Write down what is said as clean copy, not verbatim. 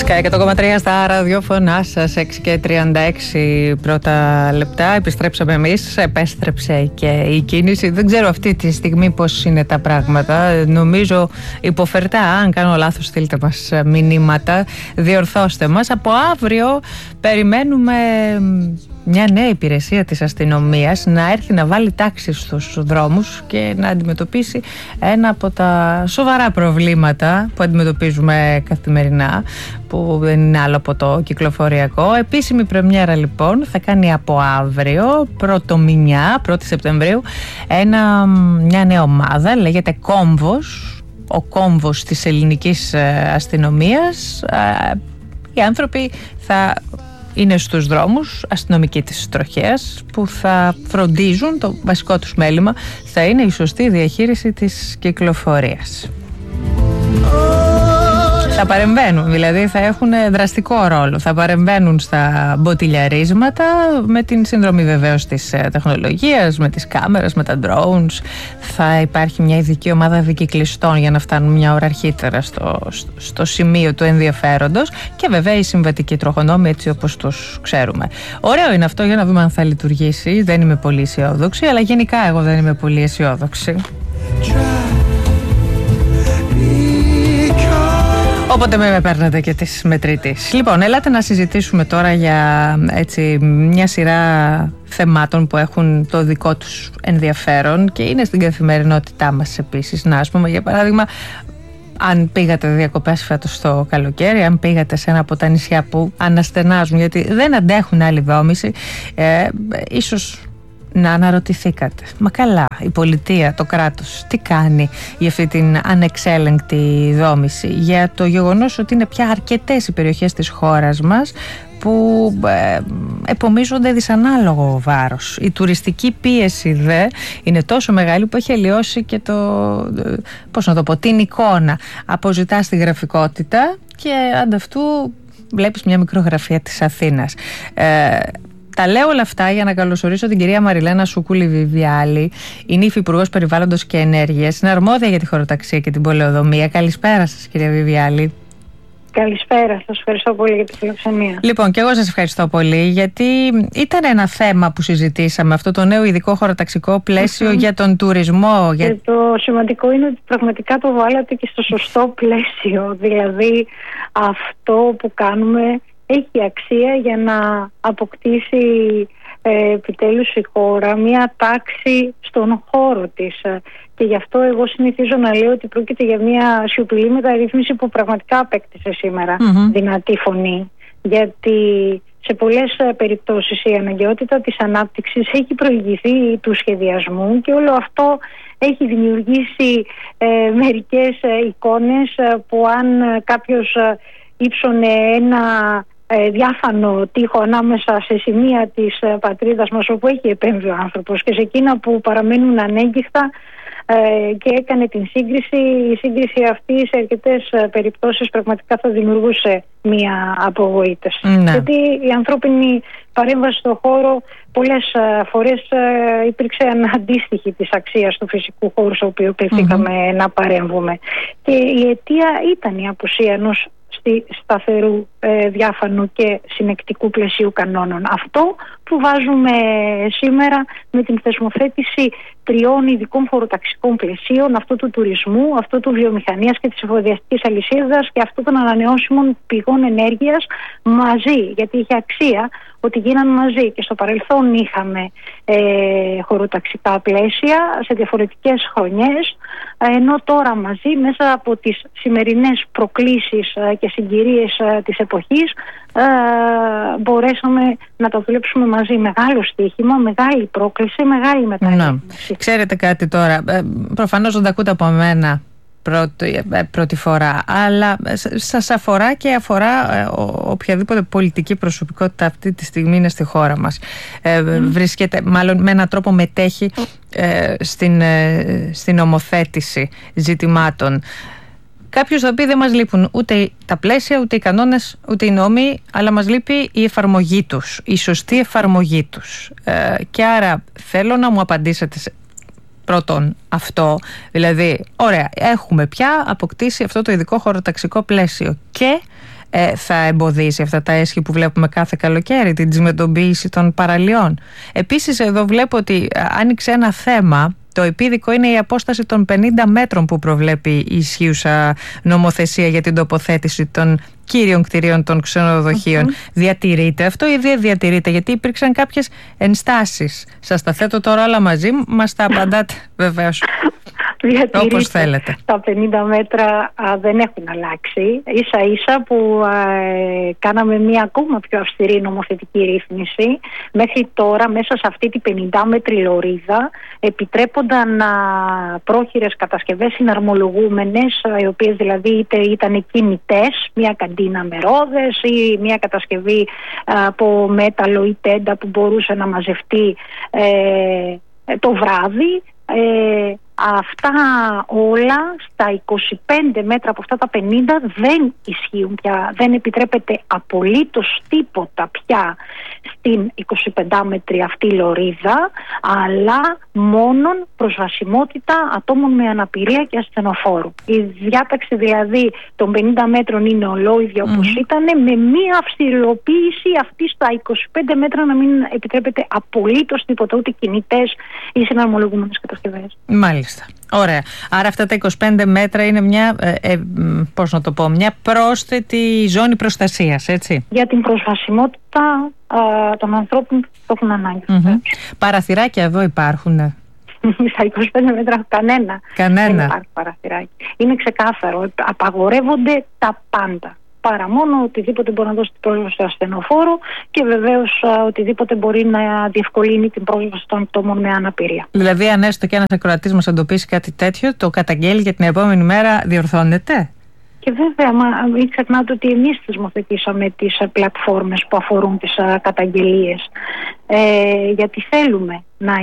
Sky 100,3 στα ραδιόφωνά σας, 6 και 36 πρώτα λεπτά. Επιστρέψαμε εμείς, επέστρεψε και η κίνηση. Δεν ξέρω αυτή τη στιγμή πώς είναι τα πράγματα. Νομίζω υποφερτά. Αν κάνω λάθος, στείλτε μας μηνύματα, διορθώστε μας. Από αύριο περιμένουμε μια νέα υπηρεσία της αστυνομίας να έρθει να βάλει τάξη στους δρόμους και να αντιμετωπίσει ένα από τα σοβαρά προβλήματα που αντιμετωπίζουμε καθημερινά, που δεν είναι άλλο από το κυκλοφοριακό. Επίσημη πρεμιέρα λοιπόν θα κάνει από αύριο, 1η Σεπτεμβρίου, μια νέα ομάδα, λέγεται Κόμβος, ο Κόμβος της ελληνικής αστυνομίας. Οι άνθρωποι θα είναι στους δρόμους, αστυνομικοί της τροχέας, που θα φροντίζουν, το βασικό τους μέλημα θα είναι η σωστή διαχείριση της κυκλοφορίας. Θα παρεμβαίνουν, δηλαδή θα έχουν δραστικό ρόλο. Θα παρεμβαίνουν στα μποτιλιαρίσματα με την συνδρομή βεβαίως της τεχνολογίας, με τις κάμερες, με τα drones. Θα υπάρχει μια ειδική ομάδα δικυκλιστών για να φτάνουν μια ώρα αρχίτερα στο σημείο του ενδιαφέροντος και βέβαια οι συμβατικοί τροχονόμοι, έτσι όπως τους ξέρουμε. Ωραίο είναι αυτό, για να δούμε αν θα λειτουργήσει. Δεν είμαι πολύ αισιόδοξη, αλλά γενικά εγώ δεν είμαι πολύ αισιόδοξη. Όποτε με παίρνετε και τις μετρητής. Λοιπόν, ελάτε να συζητήσουμε τώρα για μια σειρά θεμάτων που έχουν το δικό τους ενδιαφέρον και είναι στην καθημερινότητά μας επίσης. Να, ας πούμε, για παράδειγμα, αν πήγατε διακοπές φέτος το καλοκαίρι, αν πήγατε σε ένα από τα νησιά που αναστενάζουν γιατί δεν αντέχουν άλλη δόμηση, ίσως να αναρωτηθήκατε, μα καλά, η πολιτεία, το κράτος, τι κάνει για αυτή την ανεξέλεγκτη δόμηση, για το γεγονός ότι είναι πια αρκετές οι περιοχές της χώρας μας που επομίζονται δυσανάλογο βάρος. Η τουριστική πίεση δε είναι τόσο μεγάλη που έχει αλλοιώσει και την εικόνα. Αποζητάς τη γραφικότητα και ανταυτού βλέπεις μια μικρογραφία της Αθήνας. Τα λέω όλα αυτά για να καλωσορίσω την κυρία Μαριλένα Σουκούλη-Βιβιάλη. Είναι υφυπουργός Περιβάλλοντος και Ενέργειας. Είναι αρμόδια για τη χωροταξία και την πολεοδομία. Καλησπέρα σας, κυρία Βιβιάλη. Καλησπέρα, σας ευχαριστώ πολύ για τη φιλοξενία. Λοιπόν, και εγώ σας ευχαριστώ πολύ, γιατί ήταν ένα θέμα που συζητήσαμε, αυτό το νέο ειδικό χωροταξικό πλαίσιο για τον τουρισμό. Και το σημαντικό είναι ότι πραγματικά το βάλατε και στο σωστό πλαίσιο. Δηλαδή, αυτό που κάνουμε έχει αξία για να αποκτήσει επιτέλους η χώρα μια τάξη στον χώρο της. Και γι' αυτό εγώ συνηθίζω να λέω ότι πρόκειται για μια σιωπηλή μεταρρύθμιση που πραγματικά απέκτησε σήμερα δυνατή φωνή. Γιατί σε πολλές περιπτώσεις η αναγκαιότητα της ανάπτυξης έχει προηγηθεί του σχεδιασμού και όλο αυτό έχει δημιουργήσει μερικές εικόνες που αν κάποιος ύψωνε ένα διάφανο τοίχο ανάμεσα σε σημεία της πατρίδας μας όπου έχει επέμβει ο άνθρωπος και σε εκείνα που παραμένουν ανέγκυχτα και έκανε την σύγκριση. Η σύγκριση αυτή σε αρκετές περιπτώσεις πραγματικά θα δημιουργούσε μία απογοήτευση. Γιατί η ανθρώπινη παρέμβαση στον χώρο πολλές φορές υπήρξε αντίστοιχη της αξίας του φυσικού χώρου στο οποίο κληθήκαμε να παρέμβουμε. Και η αιτία ήταν η απουσία ενός σταθερού, διάφανου και συνεκτικού πλαισίου κανόνων. Αυτό που βάζουμε σήμερα με την θεσμοθέτηση 3 ειδικών χωροταξικών πλαισίων, αυτό του τουρισμού, αυτό του βιομηχανίας και της εφοδιαστικής αλυσίδας και αυτό των ανανεώσιμων πηγών ενέργειας μαζί, γιατί είχε αξία ότι γίναν μαζί. Και στο παρελθόν είχαμε χωροταξικά πλαίσια σε διαφορετικές χρονιές, ενώ τώρα μαζί μέσα από τις σημερινές προκλήσεις και συγκυρίες της εποχής μπορέσαμε να τα δουλέψουμε μαζί. Μεγάλο στοίχημα, μεγάλη πρόκληση, μεγάλη μεταρρύθμιση. Ξέρετε κάτι τώρα, προφανώς δεν τα ακούτε από μένα πρώτη φορά, αλλά σας αφορά και αφορά οποιαδήποτε πολιτική προσωπικότητα αυτή τη στιγμή είναι στη χώρα μας. Βρίσκεται, μάλλον με έναν τρόπο μετέχει στην νομοθέτηση ζητημάτων. Κάποιος θα πει δεν μας λείπουν ούτε τα πλαίσια, ούτε οι κανόνες, ούτε οι νόμοι, αλλά μας λείπει η εφαρμογή τους, η σωστή εφαρμογή τους. Και άρα θέλω να μου απαντήσετε πρώτον αυτό, δηλαδή ωραία, έχουμε πια αποκτήσει αυτό το ειδικό χωροταξικό πλαίσιο και θα εμποδίσει αυτά τα έσχη που βλέπουμε κάθε καλοκαίρι, την τζιμεντοποίηση των παραλιών? Επίσης εδώ βλέπω ότι άνοιξε ένα θέμα. Το επίδικο είναι η απόσταση των 50 μέτρων που προβλέπει η ισχύουσα νομοθεσία για την τοποθέτηση των κύριων κτηρίων των ξενοδοχείων. Διατηρείται αυτό ή δεν διατηρείται? Γιατί υπήρξαν κάποιες ενστάσεις. Σας τα θέτω τώρα όλα μαζί, μας τα απαντάτε βεβαίως όπως θέλετε. Τα 50 μέτρα δεν έχουν αλλάξει. Ίσα ίσα που κάναμε μια ακόμα πιο αυστηρή νομοθετική ρύθμιση. Μέχρι τώρα μέσα σε αυτή τη 50 μέτρη λωρίδα επιτρέπονταν πρόχειρες κατασκευές συναρμολογούμενες, οι οποίες δηλαδή είτε ήταν κινητές, μια καντίνα με ρόδες ή μια κατασκευή από μέταλλο ή τέντα που μπορούσε να μαζευτεί το βράδυ. Αυτά όλα στα 25 μέτρα από αυτά τα 50 δεν ισχύουν πια. Δεν επιτρέπεται απολύτως τίποτα πια στην 25 μέτρη αυτή λωρίδα, αλλά μόνον προσβασιμότητα ατόμων με αναπηρία και ασθενοφόρου. Η διάταξη δηλαδή των 50 μέτρων είναι ολόιδια όπως ήταν, με μία αυστηροποίηση αυτή στα 25 μέτρα να μην επιτρέπεται απολύτως τίποτα, ούτε κινητές ή συναρμολογούμενες κατασκευές. Μάλιστα. Ωραία. Άρα αυτά τα 25 μέτρα είναι μια, μια πρόσθετη ζώνη προστασίας, έτσι. Για την προσβασιμότητα των ανθρώπων που έχουν ανάγκη. Παραθυράκια εδώ υπάρχουν? Στα 25 μέτρα κανένα. Δεν υπάρχει παραθυράκι. Είναι ξεκάθαρο. Απαγορεύονται τα πάντα. Παρά μόνο οτιδήποτε μπορεί να δώσει την πρόσβαση στο ασθενοφόρο και βεβαίως οτιδήποτε μπορεί να διευκολύνει την πρόσβαση των ατόμων με αναπηρία. Δηλαδή, αν έστω και ένας ακροατής μας εντοπίσει κάτι τέτοιο, το καταγγέλει για την επόμενη μέρα, διορθώνεται? Και βέβαια, μην ξεχνάτε ότι εμείς θεσμοθετήσαμε τις πλατφόρμες που αφορούν τις καταγγελίες. Γιατί θέλουμε να